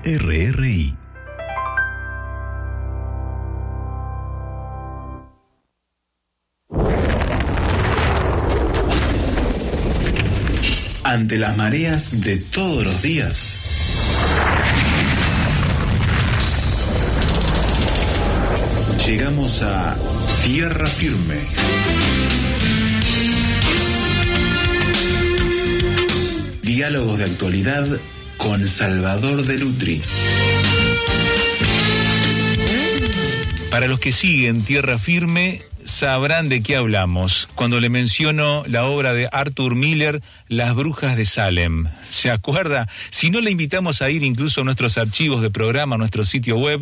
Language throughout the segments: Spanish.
RRI. Ante las mareas de todos los días, llegamos a Tierra Firme. Diálogos de actualidad con Salvador de Lutri. Para los que siguen Tierra Firme, sabrán de qué hablamos cuando le menciono la obra de Arthur Miller, Las Brujas de Salem. ¿Se acuerda? Si no, le invitamos a ir incluso a nuestros archivos de programa, a nuestro sitio web,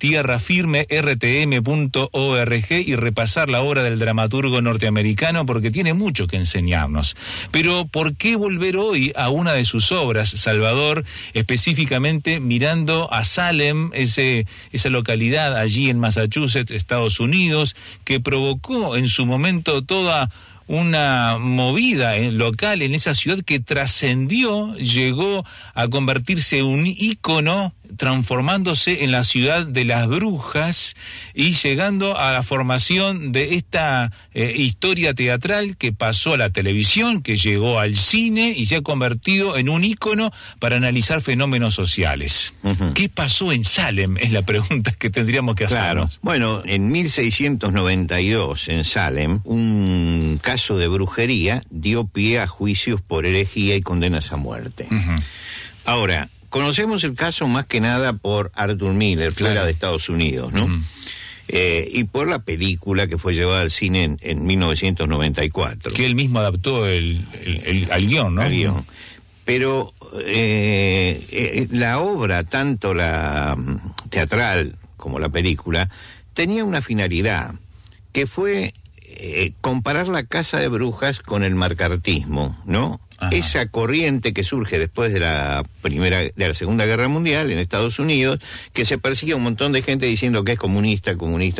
tierrafirmertm.org, y repasar la obra del dramaturgo norteamericano, porque tiene mucho que enseñarnos. Pero, ¿por qué volver hoy a una de sus obras, Salvador, específicamente mirando a Salem, esa localidad allí en Massachusetts, Estados Unidos, que provocó en su momento toda una movida local en esa ciudad que trascendió, llegó a convertirse en un ícono, transformándose en la ciudad de las brujas y llegando a la formación de esta historia teatral que pasó a la televisión, que llegó al cine y se ha convertido en un ícono para analizar fenómenos sociales. Uh-huh. ¿Qué pasó en Salem? Es la pregunta que tendríamos que hacernos. Claro. Bueno, en 1692 en Salem, un caso de brujería dio pie a juicios por herejía y condenas a muerte. Uh-huh. Ahora, conocemos el caso más que nada por Arthur Miller, fuera de Estados Unidos, ¿no? Uh-huh. Y por la película que fue llevada al cine en 1994. Que él mismo adaptó al guión, ¿no? Al guión. Pero la obra, tanto la teatral como la película, tenía una finalidad, que fue comparar la caza de brujas con el macartismo, ¿no? Ajá. Esa corriente que surge después de la Segunda Guerra Mundial en Estados Unidos, que se persigue a un montón de gente diciendo que es comunista,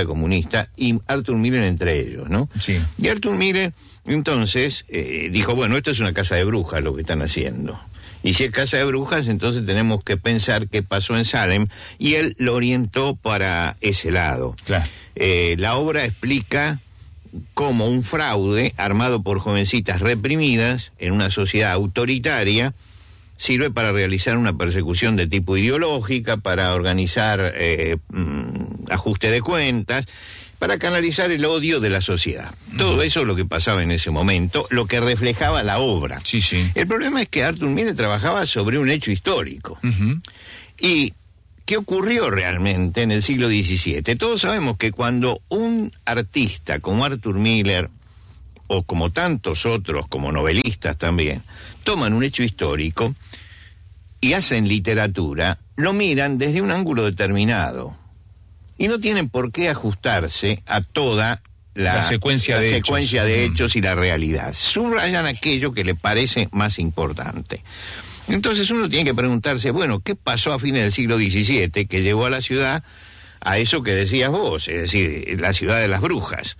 y Arthur Miller entre ellos, ¿no? Sí. Y Arthur Miller, entonces, dijo, bueno, esto es una casa de brujas lo que están haciendo. Y si es casa de brujas, entonces tenemos que pensar qué pasó en Salem, y él lo orientó para ese lado. Claro. La obra explica cómo un fraude armado por jovencitas reprimidas en una sociedad autoritaria sirve para realizar una persecución de tipo ideológica, para organizar ajuste de cuentas, para canalizar el odio de la sociedad. Uh-huh. Todo eso es lo que pasaba en ese momento, lo que reflejaba la obra. Sí, sí. El problema es que Arthur Miller trabajaba sobre un hecho histórico. Uh-huh. Y ¿qué ocurrió realmente en el siglo XVII? Todos sabemos que cuando un artista como Arthur Miller, o como tantos otros, como novelistas también, toman un hecho histórico y hacen literatura, lo miran desde un ángulo determinado. Y no tienen por qué ajustarse a toda la secuencia de hechos y la realidad. Subrayan aquello que le parece más importante. Entonces uno tiene que preguntarse, bueno, ¿qué pasó a fines del siglo XVII que llevó a la ciudad a eso que decías vos, es decir, la ciudad de las brujas?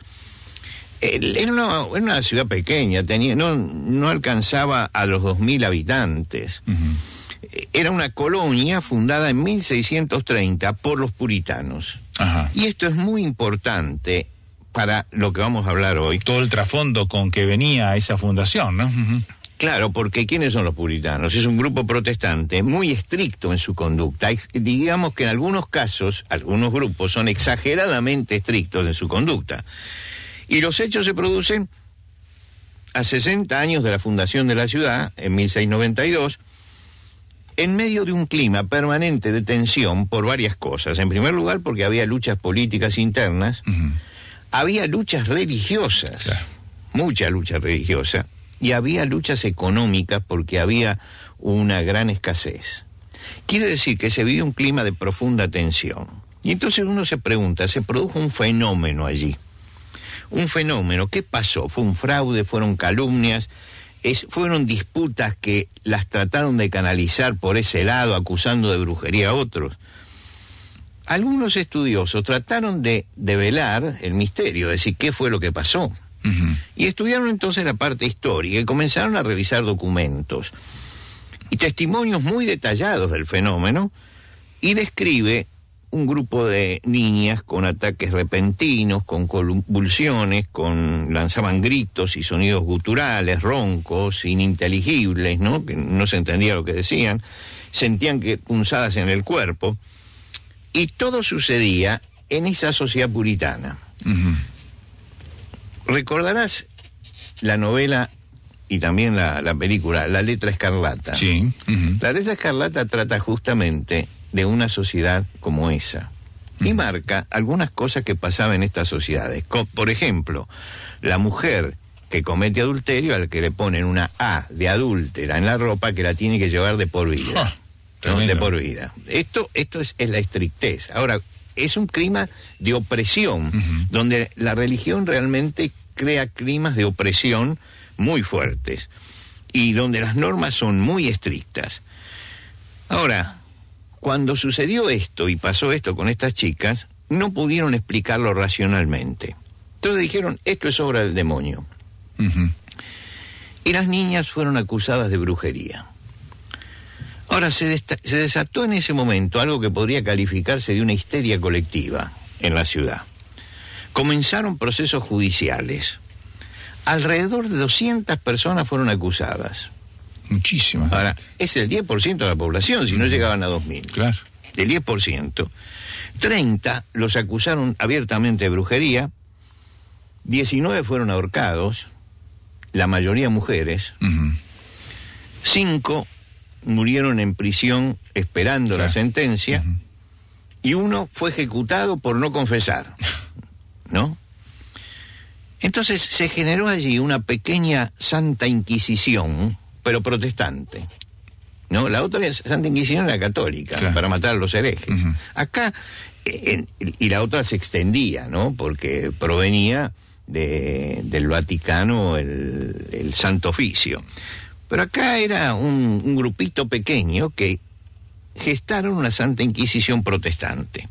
Era una ciudad pequeña, no alcanzaba a los 2.000 habitantes. Uh-huh. Era una colonia fundada en 1630 por los puritanos. Ajá. Y esto es muy importante para lo que vamos a hablar hoy. Todo el trasfondo con que venía esa fundación, ¿no? Uh-huh. Claro, porque ¿quiénes son los puritanos? Es un grupo protestante muy estricto en su conducta. Digamos que en algunos casos, algunos grupos son exageradamente estrictos en su conducta. Y los hechos se producen a 60 años de la fundación de la ciudad, en 1692, en medio de un clima permanente de tensión por varias cosas. En primer lugar, porque había luchas políticas internas, uh-huh. Había luchas religiosas, claro. Mucha lucha religiosa, y había luchas económicas porque había una gran escasez. Quiere decir que se vivía un clima de profunda tensión. Y entonces uno se pregunta, se produjo un fenómeno allí. Un fenómeno, ¿qué pasó? ¿Fue un fraude? ¿Fueron calumnias? ¿Fueron disputas que las trataron de canalizar por ese lado, acusando de brujería a otros? Algunos estudiosos trataron de develar el misterio, es decir, ¿qué fue lo que pasó? Uh-huh. Y estudiaron entonces la parte histórica y comenzaron a revisar documentos y testimonios muy detallados del fenómeno, y describe un grupo de niñas con ataques repentinos, con convulsiones, lanzaban gritos y sonidos guturales, roncos, ininteligibles, ¿no? Que no se entendía lo que decían, sentían que punzadas en el cuerpo, y todo sucedía en esa sociedad puritana. Uh-huh. Recordarás la novela y también la película La Letra Escarlata. Sí. Uh-huh. La Letra Escarlata trata justamente de una sociedad como esa y marca algunas cosas que pasaban en estas sociedades. Por ejemplo, la mujer que comete adulterio, al que le ponen una A de adúltera en la ropa, que la tiene que llevar de por vida. ¿No? De por vida. Esto es la estrictez. Ahora, es un clima de opresión, donde la religión realmente crea climas de opresión muy fuertes y donde las normas son muy estrictas. Ahora, cuando sucedió esto y pasó esto con estas chicas, no pudieron explicarlo racionalmente. Entonces dijeron, esto es obra del demonio. Uh-huh. Y las niñas fueron acusadas de brujería. Ahora, se desató en ese momento algo que podría calificarse de una histeria colectiva en la ciudad. Comenzaron procesos judiciales. Alrededor de 200 personas fueron acusadas. Muchísimas. Ahora, es el 10% de la población, si no llegaban a 2.000. Claro. Del 10%. 30 los acusaron abiertamente de brujería, 19 fueron ahorcados, la mayoría mujeres, 5 murieron en prisión esperando la sentencia, y 1 fue ejecutado por no confesar, ¿no? Entonces se generó allí una pequeña Santa Inquisición, pero protestante, ¿no? La otra Santa Inquisición era católica, claro, para matar a los herejes. Acá, y la otra se extendía, ¿no? Porque provenía del Vaticano el Santo Oficio. Pero acá era un grupito pequeño que gestaron una Santa Inquisición protestante.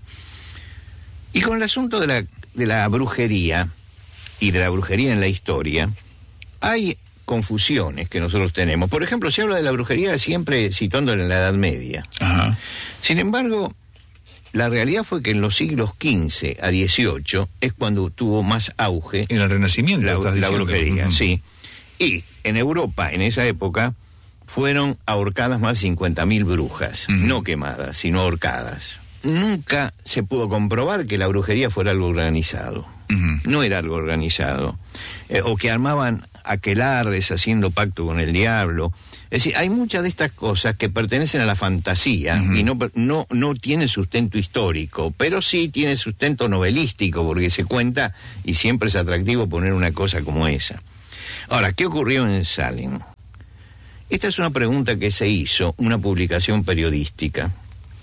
Y con el asunto de la brujería y de la brujería en la historia, hay confusiones que nosotros tenemos. Por ejemplo, se habla de la brujería siempre situándola en la Edad Media. Ajá. Sin embargo, la realidad fue que en los siglos XV a XVIII es cuando tuvo más auge en el Renacimiento, la brujería, sí. Y en Europa, en esa época, fueron ahorcadas más de 50.000 brujas, no quemadas, sino ahorcadas. Nunca se pudo comprobar que la brujería fuera algo organizado. No era algo organizado. O que armaban aquelarres haciendo pacto con el diablo. Es decir, hay muchas de estas cosas que pertenecen a la fantasía y no tienen sustento histórico, pero sí tiene sustento novelístico, porque se cuenta y siempre es atractivo poner una cosa como esa. Ahora, ¿qué ocurrió en Salem? Esta es una pregunta que se hizo, una publicación periodística,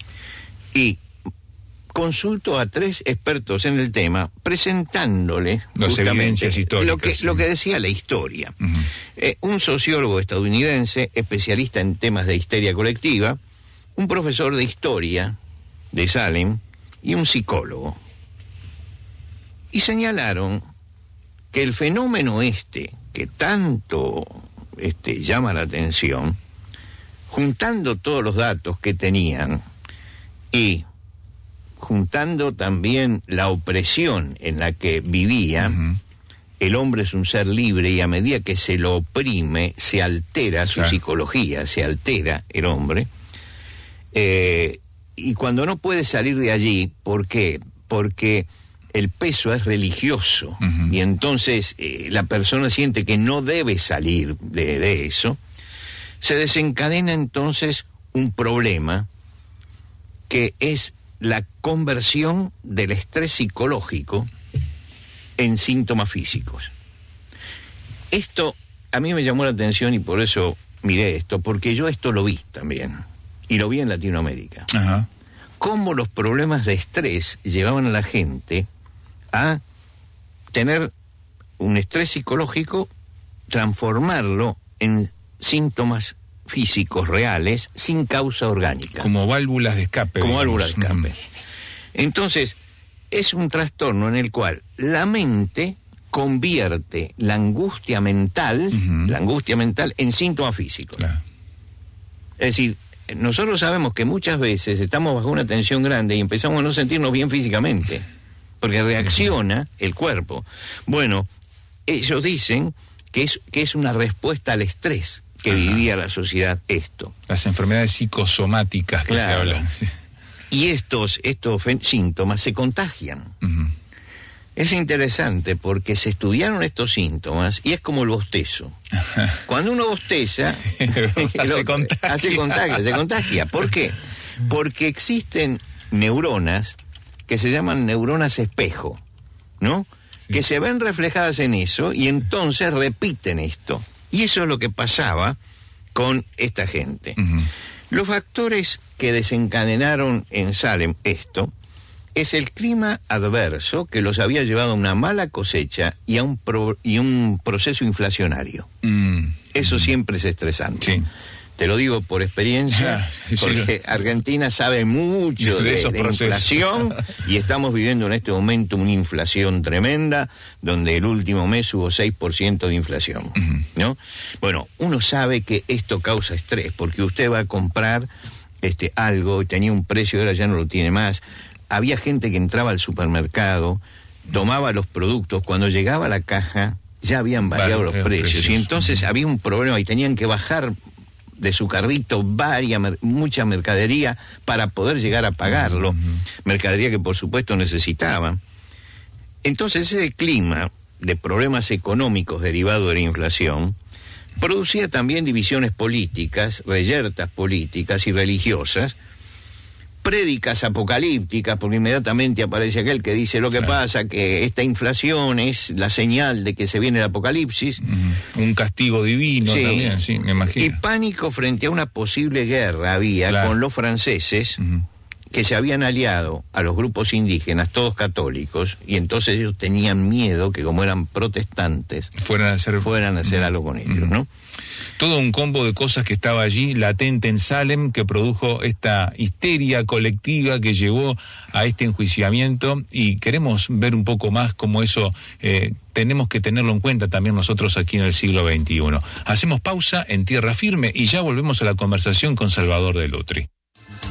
y consulto a 3 expertos en el tema, presentándole las evidencias históricas, lo que decía la historia. Un sociólogo estadounidense, especialista en temas de histeria colectiva, un profesor de historia de Salem y un psicólogo. Y señalaron que el fenómeno que tanto llama la atención, juntando todos los datos que tenían y juntando también la opresión en la que vivía, el hombre es un ser libre y a medida que se lo oprime, se altera su psicología, se altera el hombre, y cuando no puede salir de allí, ¿por qué? Porque el peso es religioso, y entonces la persona siente que no debe salir de eso, se desencadena entonces un problema que es la conversión del estrés psicológico en síntomas físicos. Esto a mí me llamó la atención y por eso miré esto, porque yo esto lo vi también, y lo vi en Latinoamérica. Ajá. Cómo los problemas de estrés llevaban a la gente a tener un estrés psicológico, transformarlo en síntomas físicos reales sin causa orgánica. Como válvulas de escape. Como válvulas de escape. Entonces, es un trastorno en el cual la mente convierte la angustia mental en síntomas físicos. Claro. Es decir, nosotros sabemos que muchas veces estamos bajo una tensión grande y empezamos a no sentirnos bien físicamente, porque reacciona el cuerpo. Bueno, ellos dicen que es una respuesta al estrés que vivía la sociedad esto. Las enfermedades psicosomáticas que se hablan. Y estos síntomas se contagian. Es interesante porque se estudiaron estos síntomas y es como el bostezo. Cuando uno bosteza, se contagia. ¿Por qué? Porque existen neuronas que se llaman neuronas espejo, ¿no? Sí. Que se ven reflejadas en eso y entonces repiten esto. Y eso es lo que pasaba con esta gente. Los factores que desencadenaron en Salem esto es el clima adverso que los había llevado a una mala cosecha y a un proceso inflacionario. Eso siempre es estresante. Sí. Te lo digo por experiencia, porque Argentina sabe mucho de inflación y estamos viviendo en este momento una inflación tremenda, donde el último mes hubo 6% de inflación, ¿no? Bueno, uno sabe que esto causa estrés, porque usted va a comprar algo, tenía un precio y ahora ya no lo tiene más. Había gente que entraba al supermercado, tomaba los productos, cuando llegaba a la caja ya habían variado los precios. Y entonces había un problema y tenían que bajar de su carrito mucha mercadería para poder llegar a pagarlo, mercadería que por supuesto necesitaban. Entonces ese clima de problemas económicos derivados de la inflación producía también divisiones políticas, reyertas políticas y religiosas, prédicas apocalípticas, porque inmediatamente aparece aquel que dice lo que pasa, que esta inflación es la señal de que se viene el apocalipsis. Un castigo divino también, sí, me imagino. Y pánico frente a una posible guerra había con los franceses, que se habían aliado a los grupos indígenas, todos católicos, y entonces ellos tenían miedo que como eran protestantes, fueran a hacer algo con ellos, ¿no? Todo un combo de cosas que estaba allí latente en Salem, que produjo esta histeria colectiva que llevó a este enjuiciamiento, y queremos ver un poco más cómo eso tenemos que tenerlo en cuenta también nosotros aquí en el siglo XXI. Hacemos pausa en Tierra Firme y ya volvemos a la conversación con Salvador de Lutri.